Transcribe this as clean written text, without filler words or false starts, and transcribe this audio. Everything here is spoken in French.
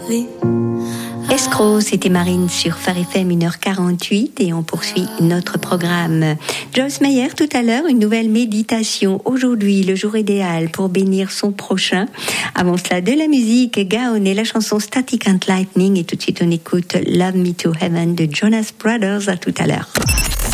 Escroc, c'était Marine sur Phare FM 1h48 et on poursuit notre programme. Joyce Meyer, tout à l'heure, une nouvelle méditation. Aujourd'hui, le jour idéal pour bénir son prochain. Avant cela, de la musique, Gaon et la chanson Static and Lightning. Et tout de suite, on écoute Love Me to Heaven de Jonas Brothers. À tout à l'heure.